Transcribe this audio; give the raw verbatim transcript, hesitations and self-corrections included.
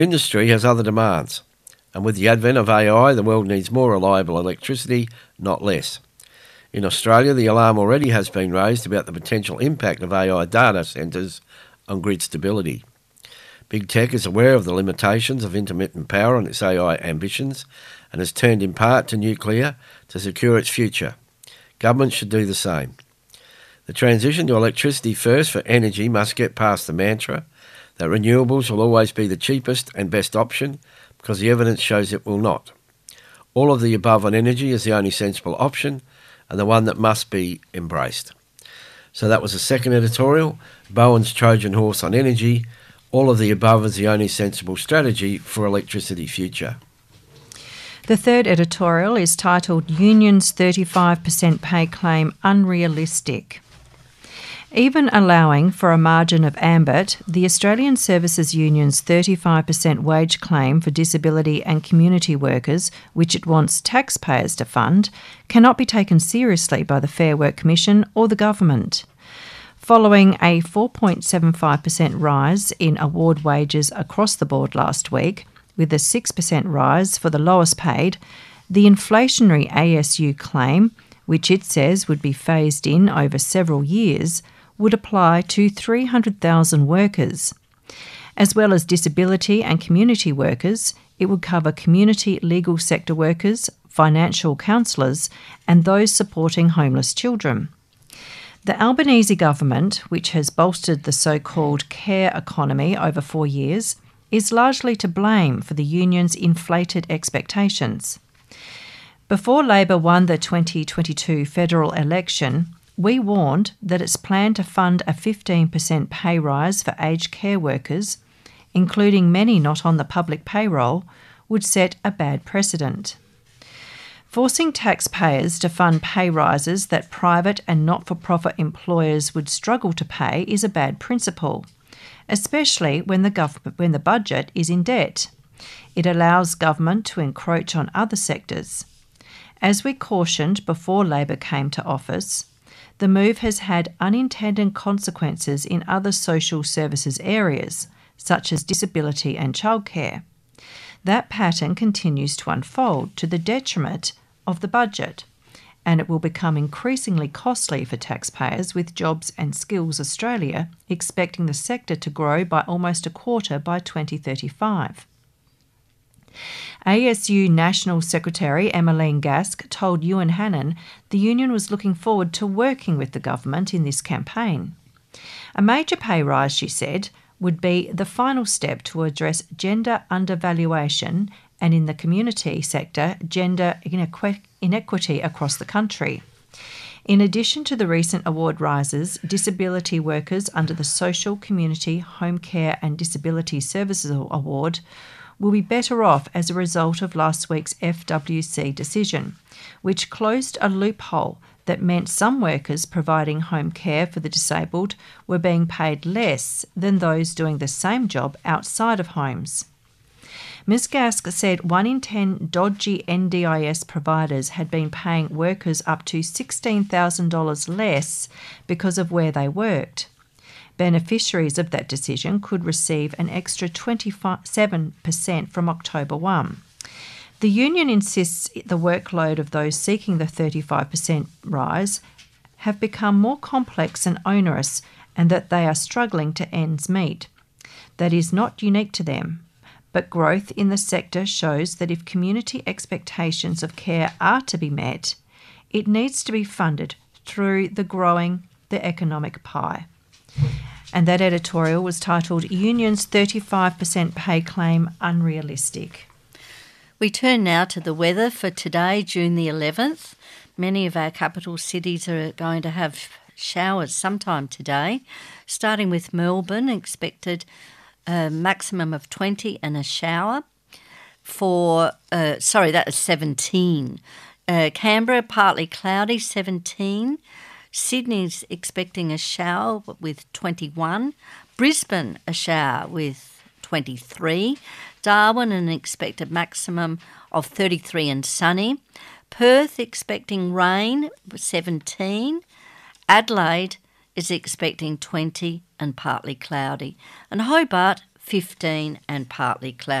Industry has other demands, and with the advent of A I, the world needs more reliable electricity, not less. In Australia, the alarm already has been raised about the potential impact of A I data centres on grid stability. Big Tech is aware of the limitations of intermittent power on its A I ambitions and has turned in part to nuclear to secure its future. Government should do the same. The transition to electricity first for energy must get past the mantra that renewables will always be the cheapest and best option, because the evidence shows it will not. All of the above on energy is the only sensible option and the one that must be embraced. So that was the second editorial, Bowen's Trojan Horse on Energy. All of the above is the only sensible strategy for electricity future. The third editorial is titled Union's thirty-five percent Pay Claim Unrealistic. Even allowing for a margin of ambit, the Australian Services Union's thirty-five percent wage claim for disability and community workers, which it wants taxpayers to fund, cannot be taken seriously by the Fair Work Commission or the government. Following a four point seven five percent rise in award wages across the board last week, with a six percent rise for the lowest paid, the inflationary A S U claim, which it says would be phased in over several years, would apply to three hundred thousand workers. As well as disability and community workers, it would cover community legal sector workers, financial counsellors, and those supporting homeless children. The Albanese government, which has bolstered the so-called care economy over four years, is largely to blame for the union's inflated expectations. Before Labor won the twenty twenty-two federal election, we warned that its plan to fund a fifteen percent pay rise for aged care workers, including many not on the public payroll, would set a bad precedent. Forcing taxpayers to fund pay rises that private and not-for-profit employers would struggle to pay is a bad principle, especially when the gov- when the budget is in debt. It allows government to encroach on other sectors. As we cautioned before Labor came to office, the move has had unintended consequences in other social services areas, such as disability and childcare. That pattern continues to unfold to the detriment of the budget, and it will become increasingly costly for taxpayers, with Jobs and Skills Australia expecting the sector to grow by almost a quarter by twenty thirty-five. A S U National Secretary Emmeline Gask told Ewan Hannon the union was looking forward to working with the government in this campaign. A major pay rise, she said, would be the final step to address gender undervaluation and, in the community sector, gender inequ- inequity across the country. In addition to the recent award rises, disability workers under the Social, Community, Home Care and Disability Services Award will be better off as a result of last week's F W C decision, which closed a loophole that meant some workers providing home care for the disabled were being paid less than those doing the same job outside of homes. Miz Gask said one in ten dodgy N D I S providers had been paying workers up to sixteen thousand dollars less because of where they worked. Beneficiaries of that decision could receive an extra twenty-seven percent from October first. The union insists the workload of those seeking the thirty-five percent rise have become more complex and onerous, and that they are struggling to ends meet. That is not unique to them, but growth in the sector shows that if community expectations of care are to be met, it needs to be funded through the growing the economic pie. And that editorial was titled Union's thirty-five percent Pay Claim Unrealistic. We turn now to the weather for today, June the eleventh. Many of our capital cities are going to have showers sometime today, starting with Melbourne, expected a maximum of twenty and a shower. For, uh, sorry, that is seventeen. Uh, Canberra, partly cloudy, seventeen. Sydney's expecting a shower with twenty-one. Brisbane, a shower with twenty-three. Darwin, an expected maximum of thirty-three and sunny. Perth expecting rain, seventeen. Adelaide is expecting twenty and partly cloudy. And Hobart, fifteen and partly cloudy.